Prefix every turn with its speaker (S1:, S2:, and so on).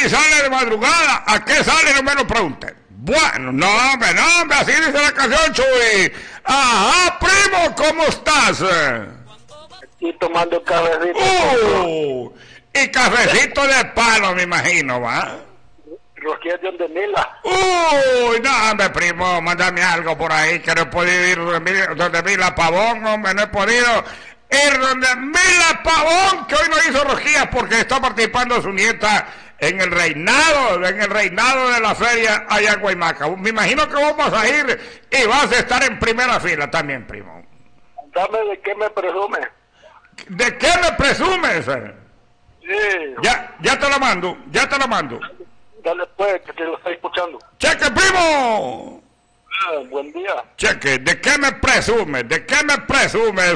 S1: y sale de madrugada. ¿A qué sale? No me lo pregunte. Bueno, no, hombre, así dice la canción, Chuy. Ajá, primo, ¿cómo estás?
S2: Aquí tomando cafecito.
S1: Y cafecito de palo, me imagino, ¿va?
S2: Rosquillas de Ondemila.
S1: No, hombre, primo, mándame algo por ahí, que no he podido ir donde Mila Pavón, hombre, no he podido ir donde Mila Pavón, que hoy no hizo rosquillas porque está participando su nieta en el reinado de la feria allá en Guaymaca. Me imagino que vamos a ir y vas a estar en primera fila también, primo.
S2: Dame de qué me presume.
S1: ¿De qué me presumes?
S2: Sí.
S1: Ya te lo mando.
S2: Dale pues, que te lo estoy escuchando.
S1: ¡Cheque, primo!
S2: Buen día.
S1: Cheque, ¿de qué me presumes?